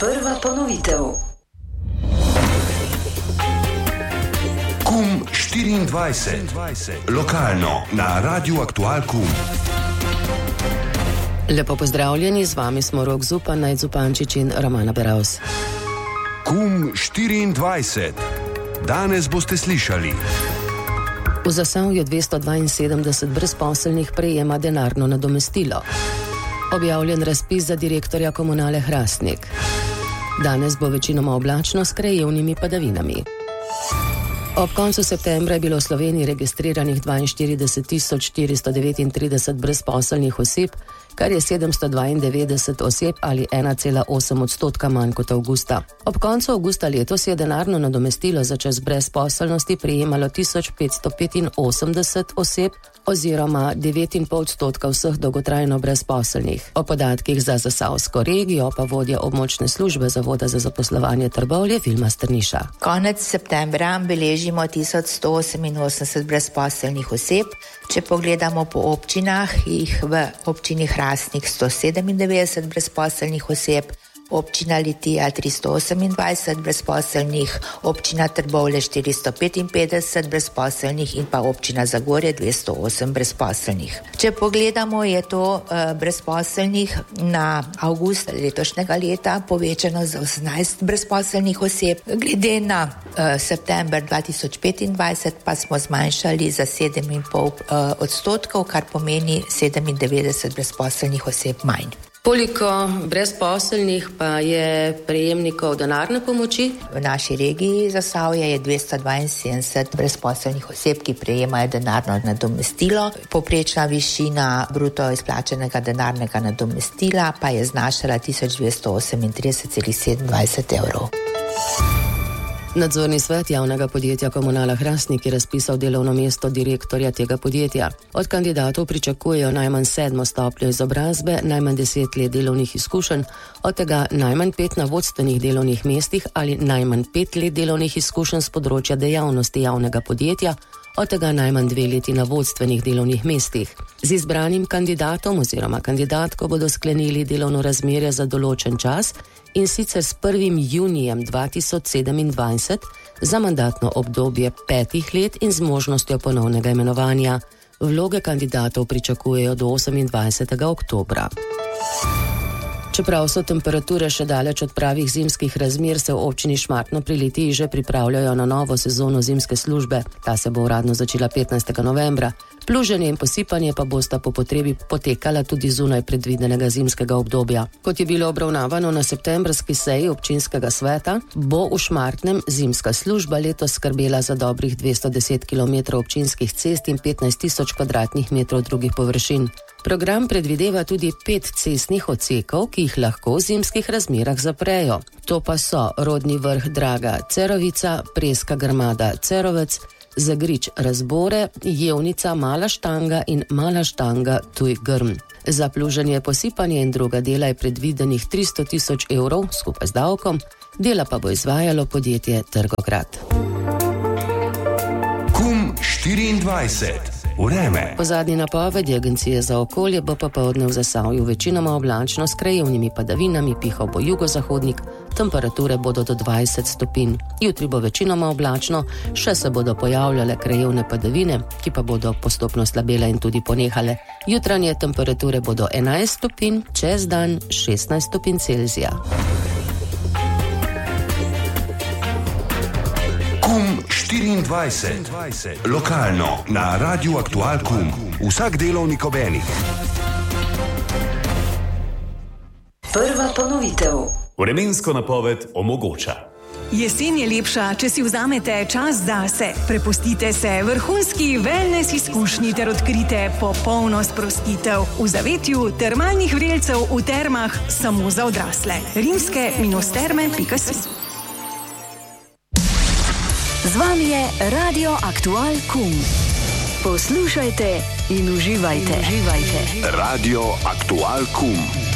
Prva ponovitev. KUM 24. Lokalno na Radiu Aktual KUM. Lepo pozdravljeni, z vami smo Rok Zupan, Najd Zupančič in Romana Beravs. KUM 24. Danes boste slišali. V Zasavju 272 brezposelnih prejema denarno nadomestilo. Objavljen razpis za direktorja Komunale Hrastnik. Danes bo večinoma oblačno s krajevnimi padavinami. Ob koncu septembra je bilo v Sloveniji registriranih 42.439 brezposelnih oseb, kar je 792 oseb ali 1,8% manj kot avgusta. Ob koncu avgusta letos je denarno nadomestilo za čas brezposelnosti prejemalo 1585 oseb oziroma 9,5% vseh dolgotrajno brezposelnih. O podatkih za Zasavsko regijo pa vodja območne službe Zavoda za zaposlovanje Trbovlje Vilma Strniša. Konec septembra beležimo 1188 brezposelnih oseb. Če pogledamo po občinah, jih v občini Hrastnik 197 brezposelnih oseb, občina Litija 328 brezposelnih, občina Trbovlje 455 brezposelnih in pa občina Zagorje 208 brezposelnih. Če pogledamo, je to brezposelnih na avgust letošnjega leta povečano za 18 brezposelnih oseb. Glede na september 2025 pa smo zmanjšali za 7,5%, kar pomeni 97 brezposelnih oseb manj. Koliko brezposelnih pa je prejemnikov denarne pomoči? V naši regiji Zasavje je 272 brezposelnih oseb, ki prejemajo denarno nadomestilo. Povprečna višina bruto izplačenega denarnega nadomestila pa je znašala 1238,27 evrov. Nadzorni svet javnega podjetja Komunala Hrastnik je razpisal delovno mesto direktorja tega podjetja. Od kandidatov pričakujejo najmanj 7. stopnjo izobrazbe, najmanj 10 let delovnih izkušenj, od tega najmanj 5 na vodstvenih delovnih mestih ali najmanj 5 let delovnih izkušenj z področja dejavnosti javnega podjetja, od tega najmanj 2 leti na vodstvenih delovnih mestih. Z izbranim kandidatom oziroma kandidatko bodo sklenili delovno razmerje za določen čas in sicer s 1. junijem 2027 za mandatno obdobje 5 let in z možnostjo ponovnega imenovanja. Vloge kandidatov pričakujejo do 28. oktobra. Čeprav so temperature še daleč od pravih zimskih razmer, se v občini Šmartno pri Litiji že pripravljajo na novo sezono zimske službe. Ta se bo uradno začela 15. novembra. Pluženje in posipanje pa bosta po potrebi potekala tudi zunaj predvidenega zimskega obdobja. Kot je bilo obravnavano na septembrski seji občinskega sveta, bo v Šmartnem zimska služba letos skrbela za dobrih 210 km občinskih cest in 15.000 kvadratnih metrov drugih površin. Program predvideva tudi 5 cestnih odsekov, ki jih lahko v zimskih razmerah zaprejo. To pa so Rodni vrh Draga Cerovica, Preska Grmada Cerovec, Zagrič Razbore, Jevnica Mala Štanga in Mala Štanga Tuj Grm. Za pluženje, posipanje in druga dela je predvidenih 300.000 evrov skupaj z davkom, dela pa bo izvajalo podjetje Trgograd. KUM 24. Vreme. Po zadnji napovedi Agencije za okolje bo popoldne v Zasavju večinoma oblačno s krajevnimi padavinami, pihal bo jugozahodnik, temperature bodo do 20 stopinj. Jutri bo večinoma oblačno, še se bodo pojavljale krajevne padavine, ki pa bodo postopno slabele in tudi ponehale. Jutranje temperature bodo 11 stopinj, čez dan 16 stopinj Celzija. KUM 24. Lokalno na Radiu Aktual KUM. Vsak delovnik ob enih. Prva ponovitev. Vremensko napoved omogoča. Jesen je lepša, če si vzamete čas zase. Prepustite se vrhunski wellness izkušnji ter odkrite popolno sprostitev v zavetju termalnih vrelcev v termah samo za odrasle. rimske-terme.si. Z vami je Radio Aktual KUM. Poslušajte in uživajte. Radio Aktual KUM.